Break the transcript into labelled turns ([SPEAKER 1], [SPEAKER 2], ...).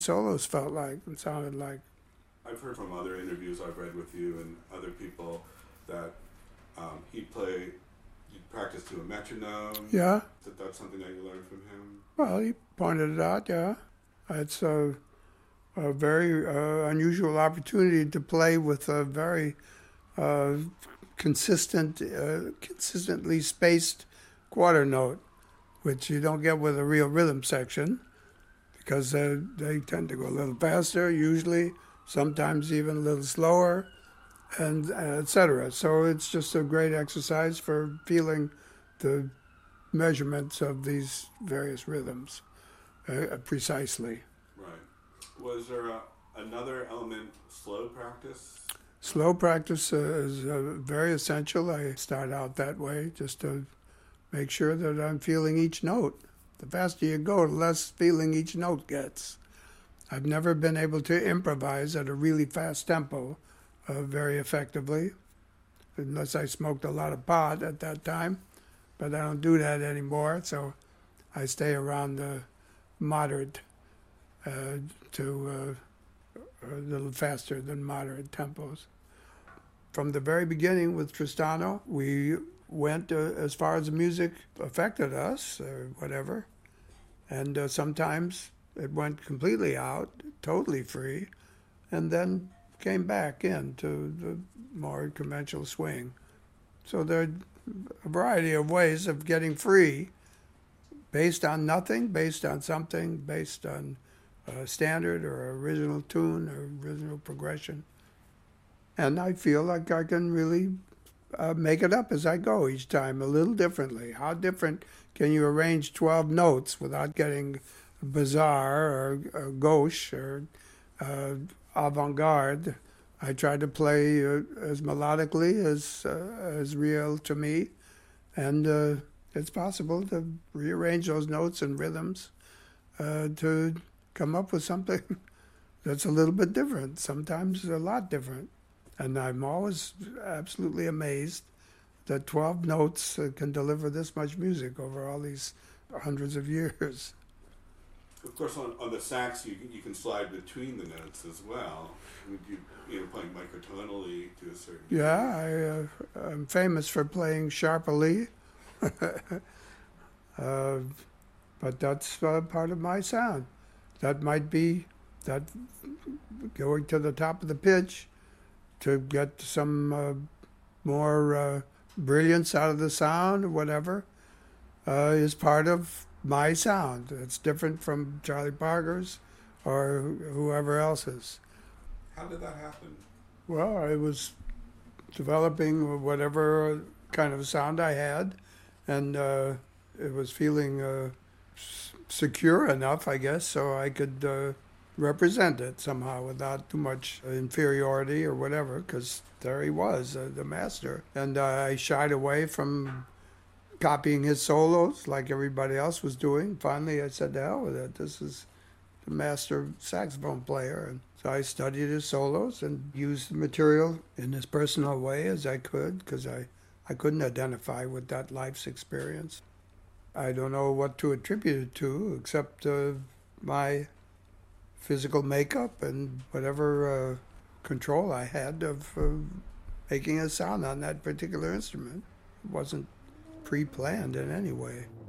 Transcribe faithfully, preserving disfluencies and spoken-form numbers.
[SPEAKER 1] solos felt like and sounded like.
[SPEAKER 2] I've heard from other interviews I've read with you and other people that um, he'd play, you'd practice to a metronome.
[SPEAKER 1] Yeah.
[SPEAKER 2] That that's something that you learned from him?
[SPEAKER 1] Well, he pointed it out, yeah. It's a, a very uh, unusual opportunity to play with a very uh, consistent, uh, consistently spaced quarter note, which you don't get with a real rhythm section, because uh, they tend to go a little faster, usually, sometimes even a little slower, and uh, et cetera. So it's just a great exercise for feeling the measurements of these various rhythms uh, precisely.
[SPEAKER 2] Right. Was there a, another element, slow practice?
[SPEAKER 1] Slow practice uh, is uh, very essential. I start out that way, just to make sure that I'm feeling each note. The faster you go, the less feeling each note gets. I've never been able to improvise at a really fast tempo uh, very effectively, unless I smoked a lot of pot at that time. But I don't do that anymore, so I stay around the moderate uh, to uh, a little faster than moderate tempos. From the very beginning with Tristano, we went uh, as far as the music affected us, or whatever. And uh, sometimes it went completely out, totally free, and then came back into the more conventional swing. So there are a variety of ways of getting free, based on nothing, based on something, based on a standard or original tune or original progression. And I feel like I can really uh, make it up as I go each time, a little differently. How different can you arrange twelve notes without getting bizarre or, or gauche or uh, avant-garde? I try to play uh, as melodically as uh, as real to me, and uh, it's possible to rearrange those notes and rhythms uh, to come up with something that's a little bit different, sometimes a lot different. And I'm always absolutely amazed that twelve notes uh, can deliver this much music over all these hundreds of years.
[SPEAKER 2] Of course, on, on the sax, you you can slide between the notes as well. I mean, you, you know, playing microtonally to a certain
[SPEAKER 1] Yeah, I, uh, I'm famous for playing sharply. uh, but that's uh, part of my sound. That might be that going to the top of the pitch to get some uh, more uh, brilliance out of the sound or whatever uh, is part of my sound. It's different from Charlie Parker's or whoever else's.
[SPEAKER 2] How did that happen?
[SPEAKER 1] Well, I was developing whatever kind of sound I had, and uh, it was feeling uh, s- secure enough, I guess, so I could uh, represent it somehow without too much inferiority or whatever, because there he was, uh, the master. And uh, I shied away from copying his solos like everybody else was doing. Finally, I said, to hell with it. This is the master saxophone player. And so I studied his solos and used the material in as personal a way as I could, because I, I couldn't identify with that life's experience. I don't know what to attribute it to, except uh, my physical makeup and whatever uh, control I had of uh, making a sound on that particular instrument. It wasn't pre-planned in any way.